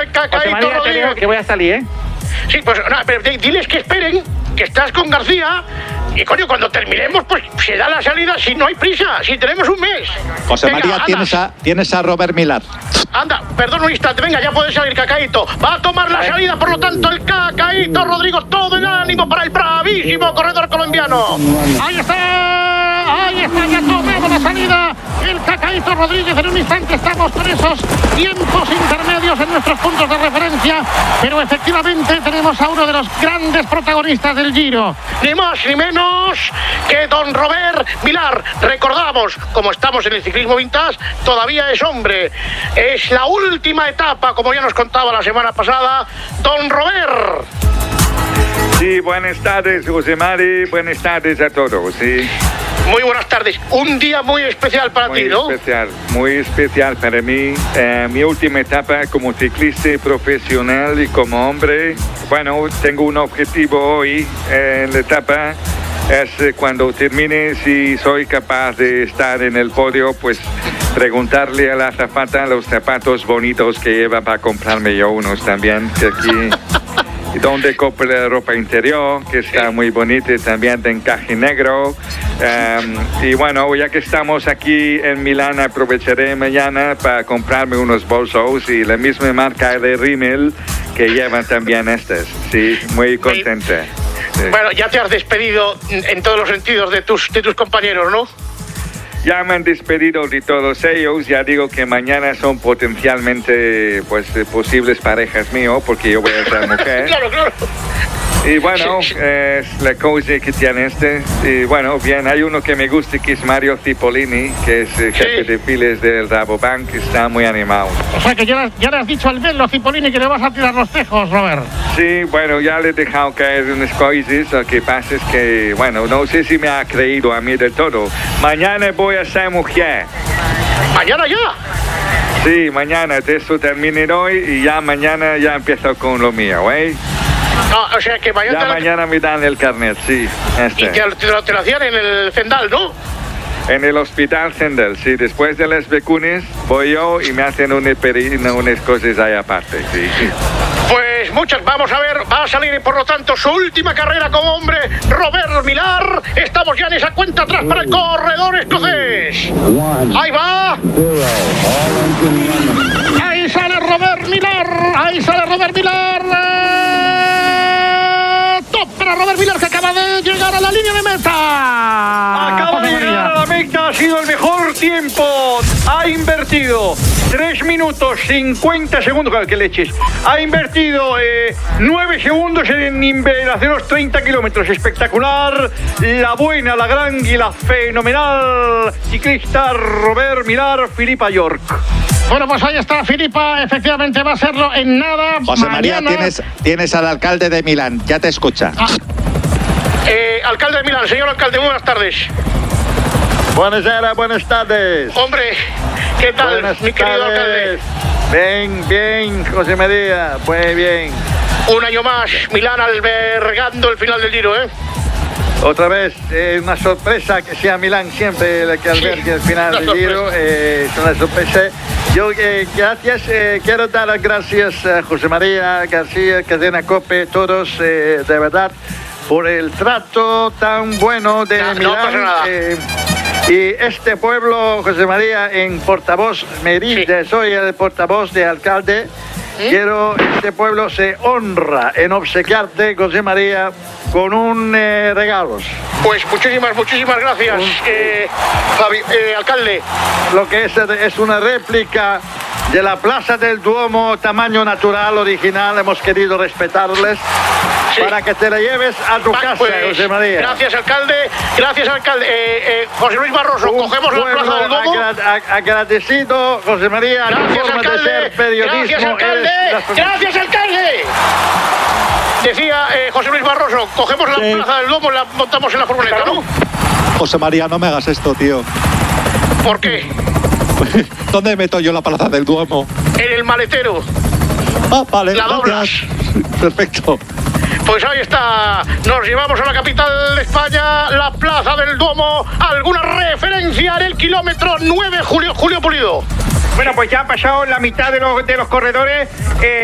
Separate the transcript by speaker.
Speaker 1: Cacaíto Rodríguez.
Speaker 2: Que voy a salir, ¿eh?
Speaker 1: Sí, pues no, pero diles que esperen, que estás con García. Y coño, cuando terminemos, pues se da la salida si no hay prisa, si tenemos un mes.
Speaker 3: José
Speaker 1: Venga,
Speaker 3: María, tienes a Robert Millar.
Speaker 1: Anda, perdón un instante, venga, ya puede salir Cacaíto. Va a tomar la salida, por lo tanto, el Cacaíto Rodrigo, todo el ánimo para el bravísimo corredor colombiano. Ahí está, ya tomamos la salida. El Cacaíto Rodríguez, en un instante estamos con esos tiempos intermedios en nuestros puntos de referencia, pero efectivamente tenemos a uno de los grandes protagonistas del Giro. Ni más ni menos que don Robert Millar. Recordamos, como estamos en el ciclismo vintage, todavía es hombre. Es la última etapa, como ya nos contaba la semana pasada, don Robert.
Speaker 4: Sí, buenas tardes, José Mari. Buenas tardes a todos, sí.
Speaker 1: Muy buenas tardes. Un día muy especial para ti, ¿no?
Speaker 4: Muy especial para mí. Mi última etapa como ciclista profesional y como hombre. Bueno, tengo un objetivo hoy en la etapa. Es cuando termine, si soy capaz de estar en el podio, pues preguntarle a la azafata los zapatos bonitos que lleva para comprarme yo unos también, que aquí... donde compro la ropa interior, que está muy bonita, también de encaje negro. Y bueno, ya que estamos aquí en Milán, aprovecharé mañana para comprarme unos bolsos y la misma marca de Rimmel que llevan también estas. Sí, muy contenta. Sí.
Speaker 1: Bueno, ya te has despedido en todos los sentidos de tus compañeros, ¿no?
Speaker 4: Ya me han despedido de todos ellos, ya digo que mañana son potencialmente pues posibles parejas míos, porque yo voy a ser mujer.
Speaker 1: Claro.
Speaker 4: Y bueno, es la cosa que tiene y bueno, bien, hay uno que me gusta que es Mario Cipollini, que es jefe de files del Rabobank, que está muy animado.
Speaker 1: O sea que ya le has dicho al Bello Cipollini que le vas a tirar los tejos, Robert.
Speaker 4: Sí, bueno, ya le he dejado caer unas cosas, lo que pasa es que, bueno, no sé si me ha creído a mí del todo. Mañana voy a ser mujer.
Speaker 1: ¿Mañana ya?
Speaker 4: Sí, mañana, eso termine hoy y ya mañana ya empiezo con lo mío, ¿eh?
Speaker 1: No, o sea que mañana...
Speaker 4: Ya mañana me dan el carnet, sí.
Speaker 1: Y te lo hacían en el Zendal, ¿no?
Speaker 4: En el hospital Zendal, sí. Después de las vacunas voy yo y me hacen unas cosas ahí aparte, sí.
Speaker 1: Pues muchas, vamos a ver, va a salir por lo tanto su última carrera como hombre, Robert Millar. Estamos ya en esa cuenta atrás para el corredor escocés. Ahí va. Ahí sale Robert Millar. Top para Robert Millar, que acaba de llegar a la línea de meta.
Speaker 5: Acaba de llegar a la meta, ha sido el mejor tiempo. Ha invertido 3 minutos 50 segundos, claro, que leches. Ha invertido 9 segundos en hacer los 30 kilómetros. Espectacular. La buena, la gran y la fenomenal ciclista Robert Millar, Philippa York.
Speaker 1: Bueno, pues ahí está Philippa, efectivamente va a serlo en nada.
Speaker 3: José
Speaker 1: mañana.
Speaker 3: María, tienes al alcalde de Milán, ya te escucha.
Speaker 1: Alcalde de Milán, señor alcalde, buenas tardes.
Speaker 5: Buenas tardes.
Speaker 1: Hombre, ¿qué tal, mi querido alcalde?
Speaker 5: Bien, José María, muy bien.
Speaker 1: Un año más, Milán albergando el final del Giro, ¿eh?
Speaker 5: Otra vez, una sorpresa que sea Milán siempre la que albergue el final del Giro. Es una sorpresa. Yo, gracias, quiero dar las gracias a José María García, Cadena COPE, todos, de verdad, por el trato tan bueno de Milán.
Speaker 1: No pasa nada.
Speaker 5: Y este pueblo, José María, en portavoz, soy el portavoz de alcalde. Quiero, este pueblo se honra en obsequiarte, José María, con un regalo.
Speaker 1: Pues muchísimas gracias, alcalde.
Speaker 5: Lo que es una réplica de la Plaza del Duomo, tamaño natural, original. Hemos querido respetarles para que te la lleves a tu casa, pues, José María.
Speaker 1: Gracias, alcalde. José Luis Barroso, cogemos la Plaza del Duomo.
Speaker 5: Agradecido, José María.
Speaker 1: Gracias, alcalde.
Speaker 5: De ser periodismo.
Speaker 1: Gracias, alcalde. Decía José Luis Barroso, cogemos la Plaza del Duomo y la montamos en la furgoneta, ¿no?
Speaker 3: José María, no me hagas esto, tío.
Speaker 1: ¿Por qué?
Speaker 3: ¿Dónde meto yo la Plaza del Duomo?
Speaker 1: En el maletero.
Speaker 3: Ah, vale.
Speaker 1: La doblas.
Speaker 3: Perfecto.
Speaker 1: Pues ahí está, nos llevamos a la capital de España, la Plaza del Duomo. ¿Alguna referencia en el kilómetro 9, Julio Pulido?
Speaker 2: Bueno, pues ya ha pasado la mitad de los corredores.